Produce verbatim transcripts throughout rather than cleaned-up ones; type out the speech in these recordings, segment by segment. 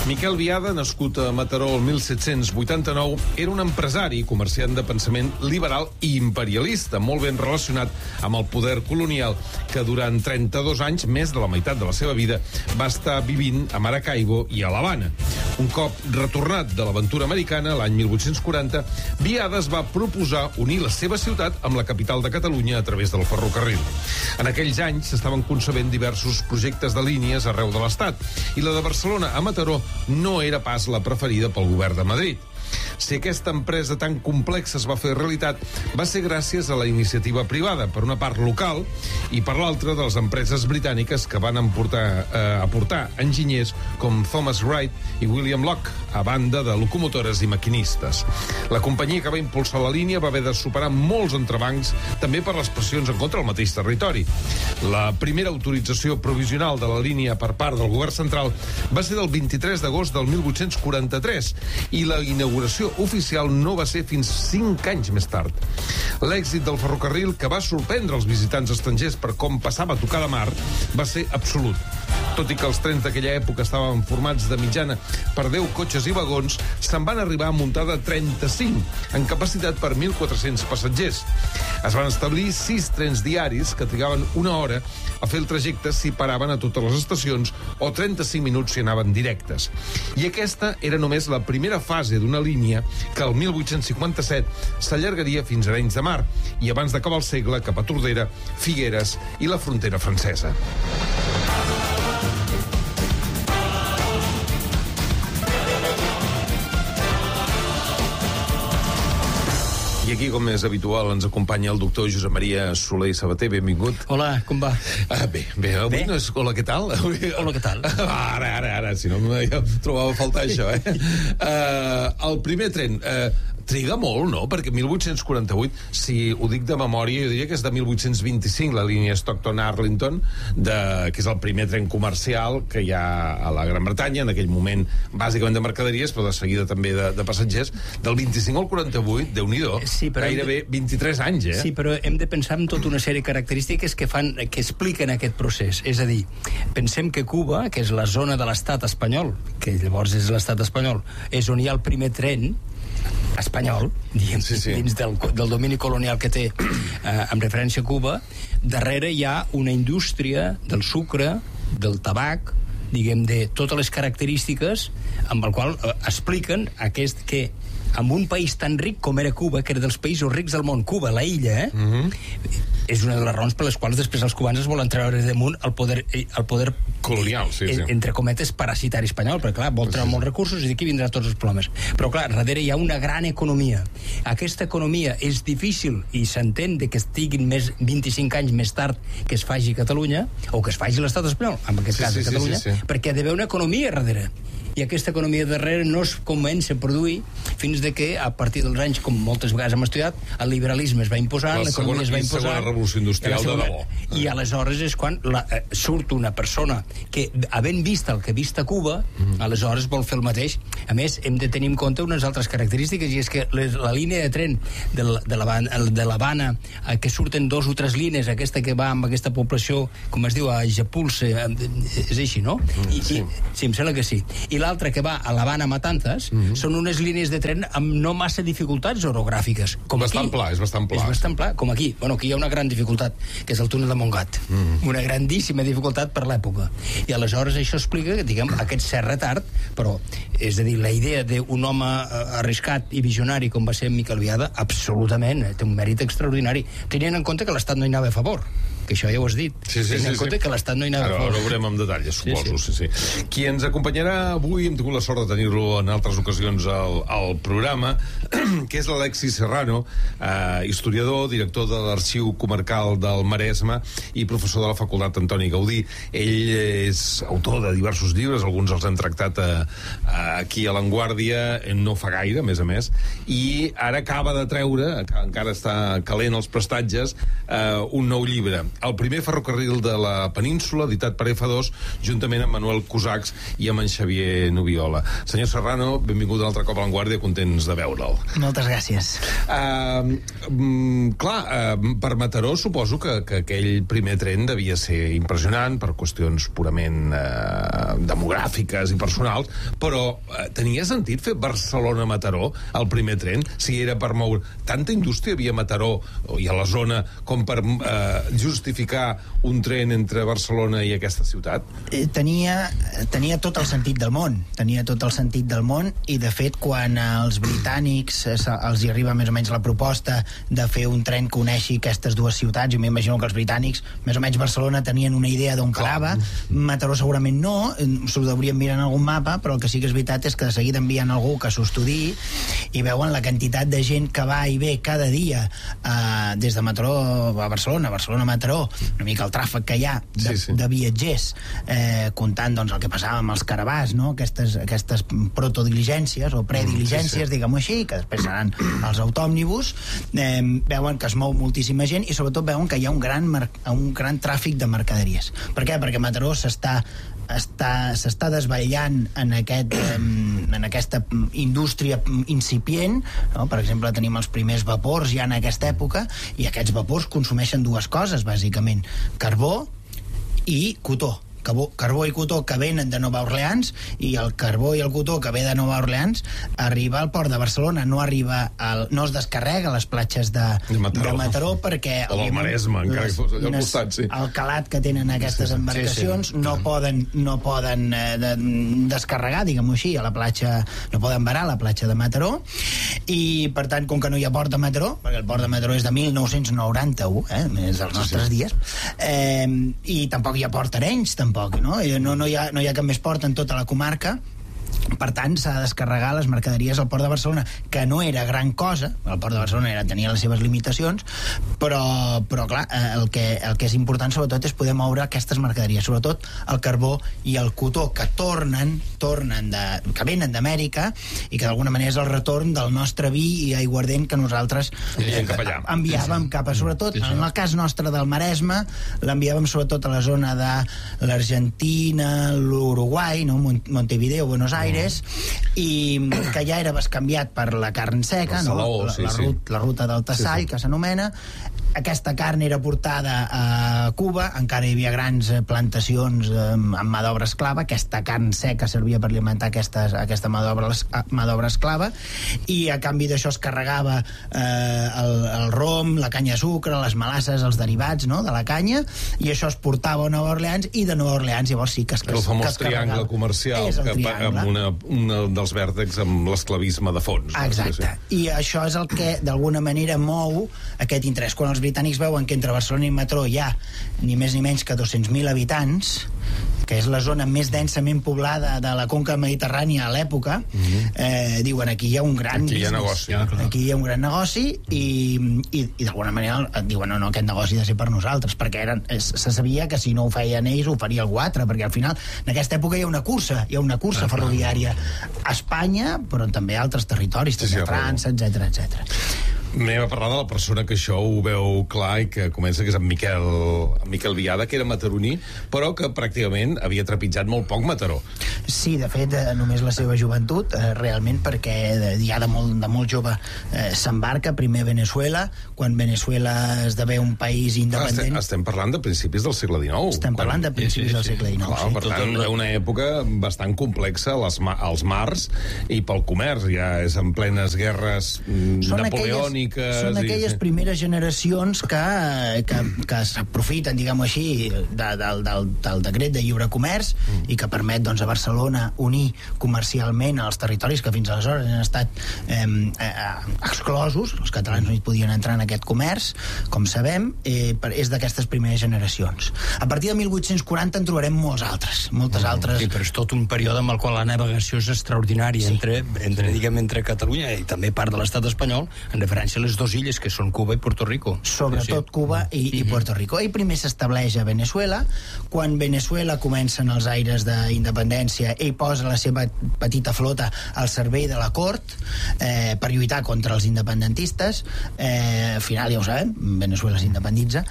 Miquel Biada, nascut a Mataró el mil set-cents vuitanta-nou, era un empresari i comerciant de pensament liberal i imperialista, molt ben relacionat amb el poder colonial, que durant trenta-dos anys, més de la meitat de la seva vida, va estar vivint a Maracaibo i a l'Havana. Un cop retornat de l'aventura americana, l'any mil vuit-cents quaranta, Biada es va proposar unir la seva ciutat amb la capital de Catalunya a través del ferrocarril. En aquells anys s'estaven concebent diversos projectes de línies arreu de l'Estat, i la de Barcelona a Mataró no era pas la preferida pel govern de Madrid. Si aquesta empresa tan complexa es va fer realitat, va ser gràcies a la iniciativa privada, per una part local, i per l'altra de les empreses britàniques que van aportar, eh, aportar enginyers com Thomas Wright i William Locke, a banda de locomotores i maquinistes. La companyia que va impulsar la línia va haver de superar molts entrebancs, també per les pressions en contra del mateix territori. La primera autorització provisional de la línia per part del govern central va ser del vint-i-tres d'agost del mil vuit-cents quaranta-tres, i la inauguració oficial no va ser fins cinc anys més tard. L'èxit del ferrocarril, que va sorprendre els visitants estrangers per com passava a tocar de mar, va ser absolut. Tot i que els trens d'aquella època estaven formats de mitjana per deu cotxes i vagons, se'n van arribar a muntar de trenta-cinc, amb capacitat per mil quatre-cents passatgers. Es van establir sis trens diaris que trigaven una hora a fer el trajecte si paraven a totes les estacions, o trenta-cinc minuts si anaven directes. I aquesta era només la primera fase d'una línia que el mil vuit-cents cinquanta-set s'allargaria fins a Arenys de Mar, i abans d'acabar el segle cap a Tordera, Figueres i la frontera francesa. I aquí, com és habitual, ens acompanya el doctor Josep Maria Soler i Sabater. Benvingut. Hola, com va? Ah, bé, bé. Avui bé? no és... Hola, què tal? Hola, què tal? Ara, ara, ara. Si no, jo trobava a faltar això, eh? Uh, el primer tren... Uh, triga molt, no? Perquè mil vuit-cents quaranta-vuit, si ho dic de memòria, jo diria que és de mil vuit-cents vint-i-cinc, la línia Stockton-Arlington, de, que és el primer tren comercial que hi ha a la Gran Bretanya, en aquell moment bàsicament de mercaderies, però de seguida també de, de passatgers. Del vint-i-cinc al quaranta-vuit, Déu-n'hi-do, sí, gairebé de... vint-i-tres anys, eh? Sí, però hem de pensar en tota una sèrie de característiques que fan, que expliquen aquest procés. És a dir, pensem que Cuba, que és la zona de l'estat espanyol, que llavors és l'estat espanyol, és on hi ha el primer tren espanyol, diguem, sí, sí. dins del, del domini colonial que té eh, amb referència a Cuba. Darrere hi ha una indústria del sucre, del tabac, diguem, de totes les característiques amb el qual eh, expliquen aquest que en un país tan ric com era Cuba, que era dels països rics del món, Cuba, la illa, eh? Mm-hmm. És una de les raons per les quals després els cubans es volen treure damunt el poder, el poder colonial, sí, sí. entre cometes, parasitari espanyol, perquè clar, vol treure sí, sí. molts recursos i d'aquí vindran tots els problemes. Però clar, darrere hi ha una gran economia. Aquesta economia és difícil i s'entén de que estiguin més vint-i-cinc anys més tard que es faci a Catalunya, o que es faci a l'estat espanyol, en aquest sí, cas a sí, Catalunya, sí, sí, sí. perquè ha d'haver una economia darrere. I aquesta economia darrere no es comença a produir fins de que, a partir dels anys, com moltes vegades hem estudiat, el liberalisme es va imposant, l'economia es va imposant... La segona revolució industrial segona, de debò. I aleshores és quan la, eh, surt una persona que, havent vist el que ha vist a Cuba, mm. aleshores vol fer el mateix. A més, hem de tenir en compte unes altres característiques, i és que les, la línia de tren de l'Havana, eh, que surten dos o tres línies, aquesta que va amb aquesta població, com es diu, a Japulse, eh, és així, no? Mm, I, sí. I, sí, em sembla que sí. I l'altra que va a l'Havana a Matanzas, mm-hmm. són unes línies de tren amb no massa dificultats orogràfiques. Com bastant aquí. pla, és bastant pla. És bastant pla, com aquí. Bueno, aquí hi ha una gran dificultat, que és el túnel de Montgat. Mm. Una grandíssima dificultat per l'època. I aleshores això explica, diguem, aquest cert retard, però, és a dir, la idea d'un home arriscat i visionari com va ser Miquel Biada, absolutament, té un mèrit extraordinari, tenint en compte que l'Estat no hi anava a favor, que això ja ho has dit. Sí, sí, tenint sí, en compte sí. que l'Estat no hi anava a favor. Ara ho veurem amb detall, suposo. Sí, sí. Sí, sí. Qui ens acompanyarà avui, hem tingut la sort de tenir-lo en altres ocasions al, al programa, que és l'Alexis Serrano, eh, historiador, director de l'Arxiu Comarcal del Maresme i professor de la Facultat Antoni Gaudí. Ell és autor de diversos llibres, alguns els hem tractat a, a, aquí a l'Anguàrdia, no fa gaire, a més a més, i ara acaba de treure, encara està calent els prestatges, eh, un nou llibre. el primer ferrocarril de la península, editat per F dos, juntament amb Manuel Cusachs i amb en Xavier Nubiola. Senyor Serrano, benvingut un altre cop a l'Avantguàrdia, contents de veure'l. Moltes gràcies. Uh, um, clar, uh, per Mataró suposo que, que aquell primer tren devia ser impressionant per qüestions purament uh, demogràfiques i personals, però uh, tenia sentit fer Barcelona-Mataró el primer tren? Si era per moure... Tanta indústria havia a Mataró i a la zona com per uh, justificar un tren entre Barcelona i aquesta ciutat? Eh, tenia, tenia tot el sentit del món. Tenia tot el sentit del món i, de fet, quan als britànics eh, els hi arriba més o menys la proposta de fer un tren que uneixi aquestes dues ciutats, jo m'imagino que els britànics, més o menys Barcelona, tenien una idea d'on quedava. Mataró segurament no, s'ho deurien mirar en algun mapa, però el que sí que és veritat és que de seguida envien algú que s'ho estudiï i veuen la quantitat de gent que va i ve cada dia eh, des de Mataró a Barcelona, Barcelona a Mataró, una mica el tràfic que hi ha de, sí, sí. de viatgers, eh, comptant doncs, el que passava amb els caravans, no? aquestes, aquestes protodiligències o prediligències, sí, sí. diguem-ho així, que després seran els autòmnibus, eh, veuen que es mou moltíssima gent i sobretot veuen que hi ha un gran, un gran tràfic de mercaderies. Per què? Perquè Mataró s'està està, s'està desvetllant en, aquest, en aquesta indústria incipient, no? Per exemple, tenim els primers vapors ja en aquesta època, i aquests vapors consumeixen dues coses, bàsicament: carbó i cotó. Carbó, carbó i cotó que venen de Nova Orleans, i el carbó i el cotó que ve de Nova Orleans arriba al port de Barcelona, no arriba al, no es descarrega a les platges de, de, Mataró. de Mataró, perquè o del Maresme, encara que fos allà al costat, sí. El calat que tenen aquestes embarcacions sí, sí. no poden, no poden eh, de, descarregar, diguem-ho així, a la platja, no poden varar a la platja de Mataró, i per tant, com que no hi ha port de Mataró, perquè el port de Mataró és de mil nou-cents noranta-u, eh, és dels nostres sí, sí. dies, eh, i tampoc hi ha port Arenys, tampoc Tampoc, no? No, no, hi ha, no hi ha cap més port en tota la comarca. Per tant, s'ha de descarregar les mercaderies al Port de Barcelona, que no era gran cosa, el Port de Barcelona era, tenia les seves limitacions, però, però clar, el que, el que és important sobretot és poder moure aquestes mercaderies, sobretot el carbó i el cotó, que tornen, tornen de, que venen d'Amèrica, i que d'alguna manera és el retorn del nostre vi i aiguardent que nosaltres eh, cap enviàvem cap a, sobretot, en el cas nostre del Maresme, l'enviàvem sobretot a la zona de l'Argentina, l'Uruguai, no? Montevideo, Buenos Aires, i que ja era bescanviat per la carn seca, no? Salaó, la, sí, la, sí. ruta, la ruta del Tassall, sí, sí. que s'anomena. Aquesta carn era portada a Cuba, encara hi havia grans plantacions amb mà d'obra esclava, aquesta carn seca servia per alimentar aquestes, aquesta mà d'obra esclava, i a canvi d'això es carregava eh, el, el rom, la canya de sucre, les melasses, els derivats, no?, de la canya, i això es portava a Nova Orleans, i de Nova Orleans llavors sí que es, que el famós que es triangle comercial, que amb una, una dels vèrtexs amb l'esclavisme de fons. Exacte, no? Sí, sí. I això és el que d'alguna manera mou aquest interès. Quan els britànics veuen que entre Barcelona i Mataró hi ha ni més ni menys que dos-cents mil habitants, que és la zona més densament poblada de la conca mediterrània a l'època, mm-hmm. eh, diuen aquí hi ha un gran aquí hi ha negoci, ja, aquí hi ha un gran negoci, i, i, i d'alguna manera diuen no, no, aquest negoci ha de ser per nosaltres, perquè eren, es, se sabia que si no ho feien ells ho faria algú altre, perquè al final en aquesta època hi ha una cursa, hi ha una cursa ah, ferroviària a Espanya, però també a altres territoris, sí, també sí, a França, etcètera, etcètera. Anem a parlar de la persona que això ho veu clar i que comença, que és en Miquel, en Miquel Biada, que era mataroní, però que pràcticament havia trepitjat molt poc Mataró. Sí, de fet, eh, només la seva joventut, eh, realment, perquè de, ja de molt, de molt jove eh, s'embarca primer a Venezuela, quan Venezuela esdevé un país independent. Ah, estem, estem parlant de principis del segle dinou. Estem parlant de principis sí, sí, sí. del segle dinou, clar, sí. Per tant, és una època bastant complexa les, als mars i pel comerç, ja és en plenes guerres Són napoleòniques. Són aquelles i... primeres generacions que, que, que s'aprofiten, diguem-ho així, de, del, del, del decret de lliure comerç mm. i que permet doncs, a Barcelona unir comercialment els territoris que fins aleshores han estat eh, eh, exclosos. Els catalans no hi podien entrar en aquest comerç, com sabem, eh, és d'aquestes primeres generacions. A partir de mil vuit-cents quaranta en trobarem molts altres, moltes mm. altres... Sí, però és tot un període amb el qual la navegació és extraordinària, sí. entre, entre, diguem, entre Catalunya i també part de l'estat espanyol, en referència independència les dues illes, que són Cuba i Puerto Rico. Sobretot sí, sí. Cuba i, i Puerto Rico. Ell primer s'estableix a Venezuela. Quan Venezuela comencen els aires d'independència, ell posa la seva petita flota al servei de la cort eh, per lluitar contra els independentistes. Eh, al final, ja ho sabem, Venezuela s'independitza,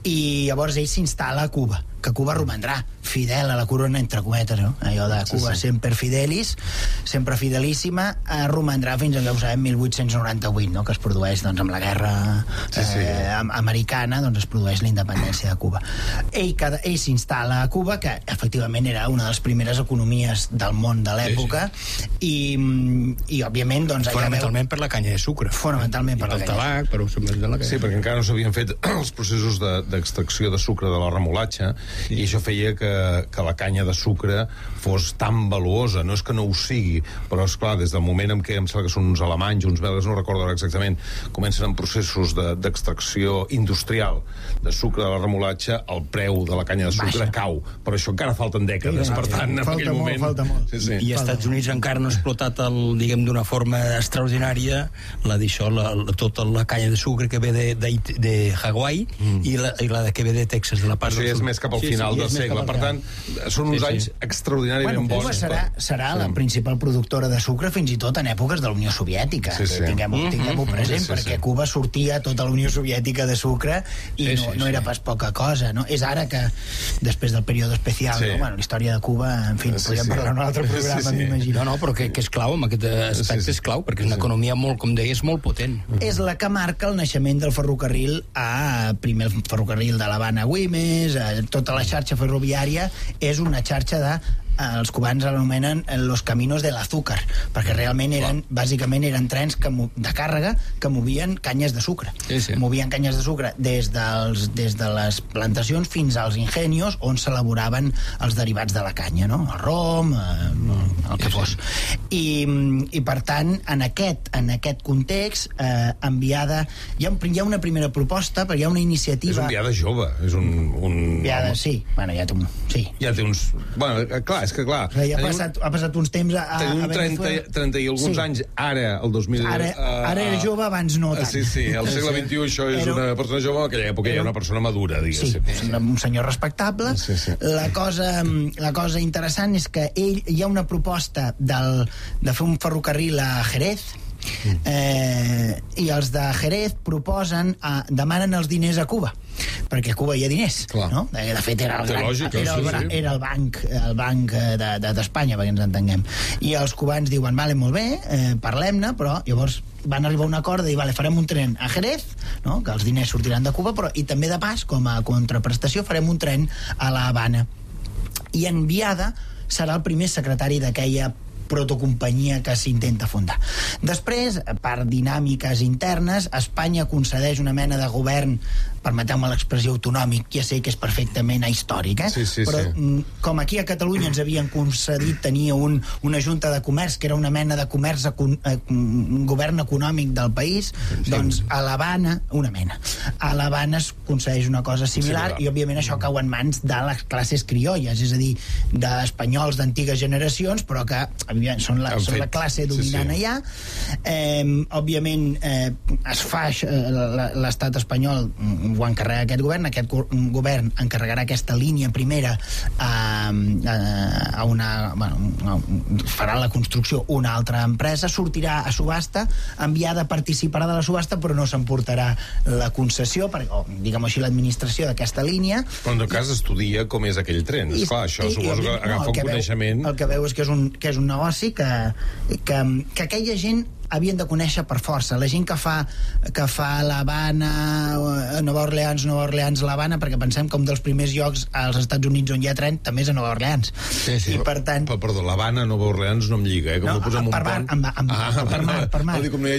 i llavors ell s'instal·la a Cuba, que Cuba romandrà fidel a la corona, entre cometes, no? Allò de Cuba, sí, sí. sempre fidelis, sempre fidelíssima, eh, romandrà fins a, ja ho sabem, mil vuit-cents noranta-vuit, no? Que es produeix, doncs, amb la guerra sí, sí. Eh, americana, doncs es produeix la independència de Cuba. Ell, cada, ell s'instal·la a Cuba, que efectivament era una de les primeres economies del món de l'època, sí, sí. i, i òbviament, doncs... Fonamentalment veu... per la canya de sucre. Fonamentalment per la canya. Tabac, però... Sí, perquè encara no s'havien fet els processos d'extracció de, de sucre de la remolatxa, sí. i això feia que, que la canya de sucre fos tan valuosa. No és que no ho sigui, però, esclar, des del moment en què em sembla que són uns alemanys, uns belgues, no recordo ara exactament, comencen en processos d'extracció de, industrial de sucre de la remolatxa, el preu de la canya de sucre Baixa. cau. Però això encara falten dècades, sí, per tant, en aquell molt, moment... Falta molt. Sí, sí. I als Estats Units encara no ha explotat, el, diguem, d'una forma extraordinària la d'això, la, la, tota la canya de sucre que ve de, de, de Hawaii mm. i, la, i la que ve de Texas, de la part sí, del sud. És més cap al sí, final sí, del segle. Per tant, són uns sí, anys sí. extraordinàriament bueno, bons. Cuba serà, serà sí. la principal productora de sucre fins i tot en èpoques de la Unió Soviètica. Sí, sí. Tinguem-ho mm-hmm. tinguem present, sí, sí, perquè sí. Cuba sortia tota la Unió Soviètica de sucre i sí, no, sí, no era sí. pas poca cosa, no? És ara que, després del període especial, sí. no? Bueno, la història de Cuba, en fi, sí, podríem sí. parlar en un altre programa, sí, sí. m'imagino. No, no, però que, que és clau, amb aquest aspecte sí, sí. és clau, perquè és una economia molt, com deies, molt potent. Mm-hmm. És la que marca el naixement del ferrocarril a, primer el ferrocarril de l'Havana a Güemes, a tota la xarxa ferroviària, és una xarxa de els cubans l'anomenen los caminos de l'azúcar, perquè realment eren, wow. bàsicament eren trens que, de càrrega que movien canyes de sucre. Sí, sí. Movien canyes de sucre des, dels, des de les plantacions fins als ingenios on s'elaboraven els derivats de la canya, no? El rom, eh, el que sí, fos. Sí. I, I per tant, en aquest, en aquest context, eh, enviada... Hi ha, hi ha una primera proposta, però hi ha una iniciativa... És un enviada jove, és un... un... Enviada, sí. Bueno, ja té un... Sí. Ja té uns... Bueno, clar, és que clar... Ja ha passat, ha passat uns temps a, a tenim trenta, trenta i alguns sí. anys, ara, el dos mil... Ara, ara era jove, abans no tant. Sí, sí, al segle vint-i-u això és era, una persona jove, en aquella època era una persona madura, diguéssim. Sí, sí. un senyor respectable. Sí, sí. La, cosa, la cosa interessant és que ell, hi ha una proposta del, de fer un ferrocarril a Jerez, eh, i els de Jerez proposen, eh, demanen els diners a Cuba, perquè a Cuba hi ha diners, clar. No? De fet era el, gran, lògica, era, el, sí, sí. era el banc el banc d'Espanya, de, de, perquè ens entenguem, i els cubans diuen, vale, molt bé, eh, parlem-ne, però llavors van arribar a un acord de dir, vale, farem un tren a Jerez, no? Que els diners sortiran de Cuba, però i també de pas, com a contraprestació, farem un tren a la Habana, i Enviada serà el primer secretari d'aquella protocompanyia que s'intenta fundar. Després, per dinàmiques internes, Espanya concedeix una mena de govern, permeteu-me l'expressió, autonòmic, ja sé que és perfectament ahistòric, eh? Sí, sí, però sí. com aquí a Catalunya ens havien concedit tenir un, una junta de comerç que era una mena de comerç, un govern econòmic del país, sí. doncs a l'Havana, una mena, a l'Havana es concedeix una cosa similar, sí, i òbviament això cau en mans de les classes criolles, és a dir, d'espanyols d'antigues generacions, però que són la, són la classe dominant sí, sí. allà. Eh, òbviament eh, es fa eh, l'estat espanyol ho encarrega aquest govern, aquest govern encarregarà aquesta línia primera a, a, a una bueno, farà la construcció una altra empresa, sortirà a subhasta, Enviada participarà de la subhasta però no s'emportarà la concessió, per, o diguem així l'administració d'aquesta línia. Però en tot cas estudia com és aquell tren, esclar, això i, suposo que agafa no, un coneixement. Veu, el que veu és que és un, que és un negoci que, que, que aquella gent havien de conèixer per força. La gent que fa que fa l'Havana, Nova Orleans, Nova Orleans, l'Havana, perquè pensem que un dels primers llocs als Estats Units on hi ha tren també és a Nova Orleans. Sí, sí. I per tant... Però, perdó, l'Havana, Nova Orleans no em lliga, eh? Com no, no posem per un mar, pont... Amb, amb, ah, per mar, per mar. No, dic, com no hi ha